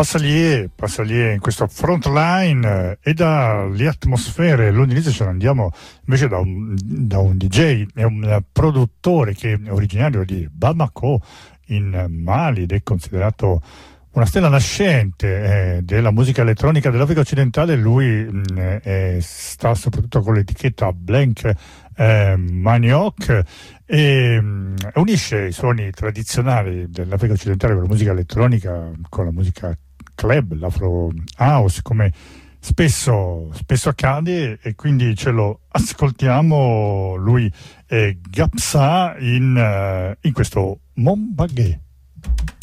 passa lì in questo frontline e dalle atmosfere londinesi ce ne andiamo invece da un DJ e un produttore che è originario di Bamako in Mali ed è considerato una stella nascente della musica elettronica dell'Africa occidentale. Lui sta soprattutto con l'etichetta Blank Manioc e unisce i suoni tradizionali dell'Africa occidentale con la musica elettronica, con la musica club, l'afro house, come spesso accade, e quindi ce lo ascoltiamo. Lui è Gapsa in questo Mon Bagé.